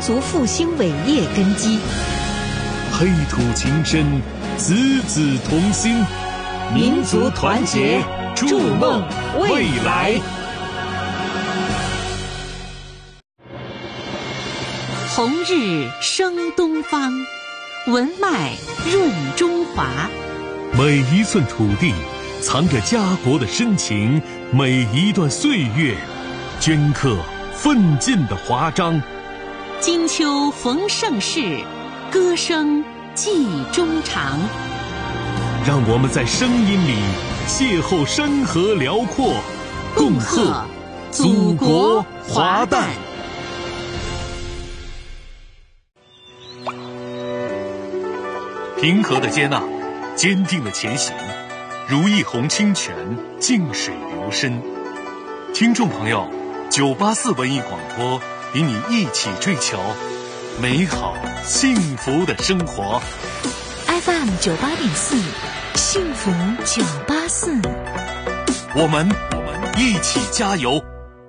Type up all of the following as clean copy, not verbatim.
族复兴伟业根基。 黑土情深，子子同心， 民族团结，筑梦未来。红日升东方，文脉润中华。 每一寸土地藏着家国的深情，每一段岁月镌刻奋进的华章。 金秋逢盛世，歌声寄衷肠。 让我们在声音里邂逅山河辽阔，共贺祖国华诞。平和的接纳，坚定的前行，如一泓清泉，静水流深。听众朋友，984文艺广播与你一起追求美好幸福的生活。 FM 98.4，幸福984， 我们一起加油。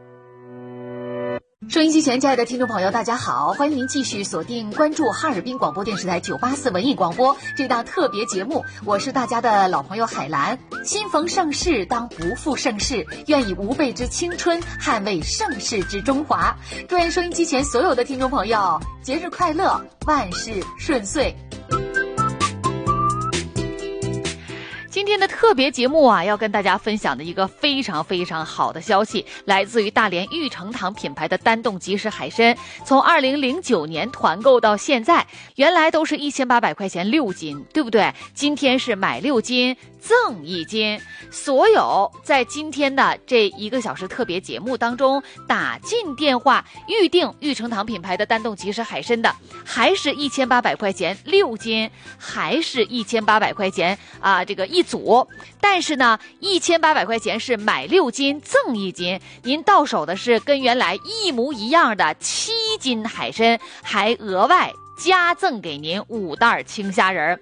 收音机前亲爱的听众朋友，大家好，欢迎您继续锁定关注哈尔滨广播电视台984文艺广播这档特别节目，我是大家的老朋友海兰。新逢盛世，当不负盛世，愿以无辈之青春捍卫盛世之中华。祝愿收音机前所有的听众朋友节日快乐，万事顺遂。今天的特别节目啊，要跟大家分享的一个非常非常好的消息，来自于大连玉成堂品牌的单冻即食海参，从2009年团购到现在，原来都是1800块钱6斤，对不对？今天是买6斤赠1斤。所有在今天的这1个小时特别节目当中打进电话预定玉成堂品牌的单冻即食海参的，还是1800块钱6斤，还是1800块钱这个1组，但是呢1800块钱是买6斤赠1斤，您到手的是跟原来一模一样的7斤海参，还额外加赠给您5袋青虾仁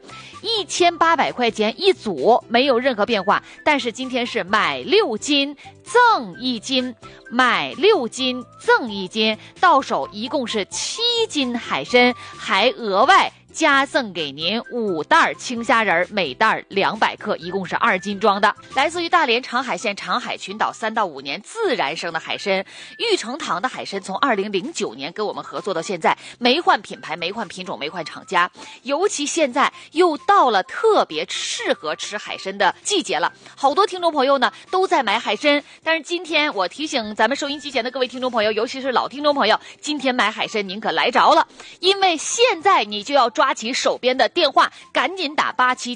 ，1800块钱1组，没有任何变化。但是今天是买6斤赠1斤，买6斤赠1斤，到手一共是7斤海参，还额外加赠给您5袋青虾仁，每袋200克，一共是2斤装的。来自于大连长海县长海群岛3到5年自然生的海参，玉成堂的海参从2009年跟我们合作到现在，没换品牌，没换品种，没换厂家。尤其现在又到了特别适合吃海参的季节了，好多听众朋友呢都在买海参，但是今天我提醒咱们收音机前的各位听众朋友，尤其是老听众朋友，今天买海参您可来着了，因为现在你就要抓起手边的电话，赶紧打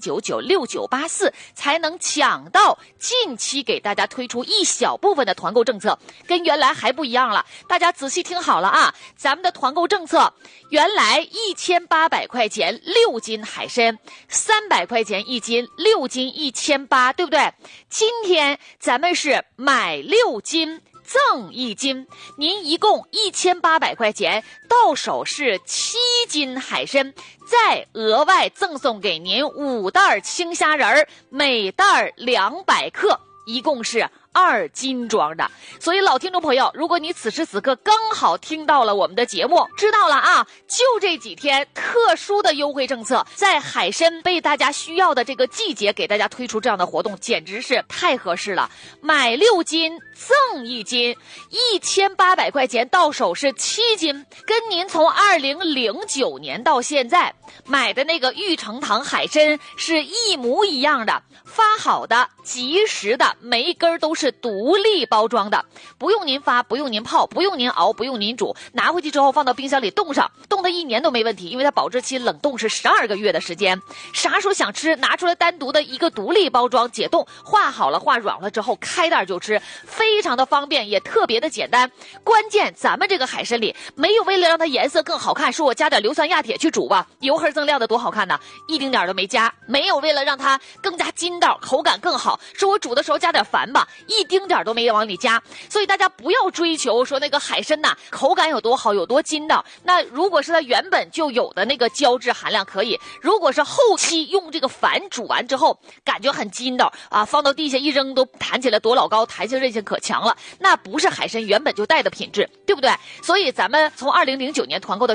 87996984，才能抢到近期给大家推出一小部分的团购政策，跟原来还不一样了。大家仔细听好了啊，咱们的团购政策原来1800块钱6斤海参，300块钱1斤，6斤1800，对不对？今天咱们是买6斤赠1斤，您一共1800块钱，到手是7斤海参，再额外赠送给您5袋青虾仁，每袋200克，一共是2斤装的。所以老听众朋友，如果你此时此刻刚好听到了我们的节目，知道了啊，就这几天特殊的优惠政策，在海参被大家需要的这个季节给大家推出这样的活动，简直是太合适了。买6斤赠1斤，1800块钱，到手是7斤，跟您从2009年到现在买的那个玉成堂海参是一模一样的，发好的及时的，每一根都是独立包装的，不用您发，不用您泡，不用您熬，不用您煮，拿回去之后放到冰箱里冻上，冻到1年都没问题，因为它保质期冷冻是12个月的时间，啥时候想吃拿出来单独的一个独立包装解冻，化好了化软了之后开袋就吃，非常的方便，也特别的简单。关键咱们这个海参里没有为了让它颜色更好看说我加点硫酸亚铁去煮吧，油黑锃亮的多好看呢，一丁点都没加。没有为了让它更加筋道口感更好说我煮的时候加点矾吧，一丁点都没往里加。所以大家不要追求说那个海参呐口感有多好有多筋道，那如果是它原本就有的那个胶质含量可以，如果是后期用这个矾煮完之后感觉很筋道啊，放到地下一扔都弹起来多老高，弹性韧性可强了，那不是海参原本就带的品质，对不对？所以咱们从2009年团购的